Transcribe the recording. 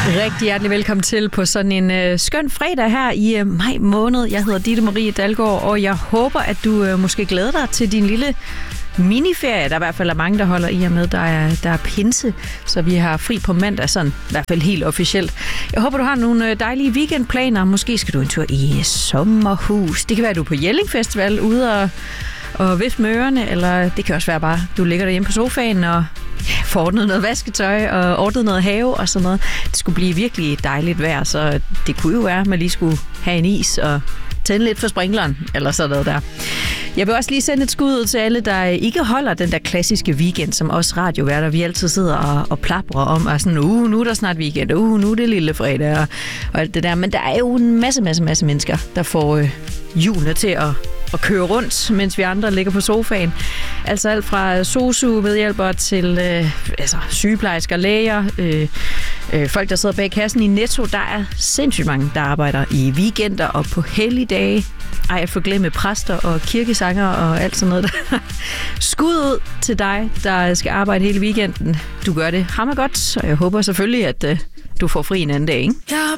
Rigtig hjertelig velkommen til på sådan en skøn fredag her i maj måned. Jeg hedder Ditte Marie Dalgaard, og jeg håber, at du måske glæder dig til din lille miniferie. Der er i hvert fald mange, der holder i og med, der er pinse, så vi har fri på mandag, sådan i hvert fald helt officielt. Jeg håber, du har nogle dejlige weekendplaner. Måske skal du en tur i sommerhus. Det kan være, at du er på Jelling Festival ude og vifte med ørerne, eller det kan også være bare, du ligger derhjemme på sofaen og får ordnet noget vasketøj og ordnet noget have og sådan noget. Det skulle blive virkelig dejligt vejr, så det kunne jo være, at man lige skulle have en is og tænde lidt for sprinkleren, eller sådan noget der. Jeg vil også lige sende et skud ud til alle, der ikke holder den der klassiske weekend, som os radioværter, vi altid sidder og plaprer om, og sådan, nu er der snart weekend, nu er det lille fredag, og alt det der. Men der er jo en masse mennesker, der får hjulene til at køre rundt, mens vi andre ligger på sofaen. Altså alt fra sosu-medhjælpere til sygeplejersker, læger, folk, der sidder bag kassen i Netto. Der er sindssygt mange, der arbejder i weekender og på helligdage. Ej, jeg får glemme præster og kirkesanger og alt sådan noget der. Skud ud til dig, der skal arbejde hele weekenden. Du gør det hammergodt, og jeg håber selvfølgelig, at du får fri en anden dag, ikke?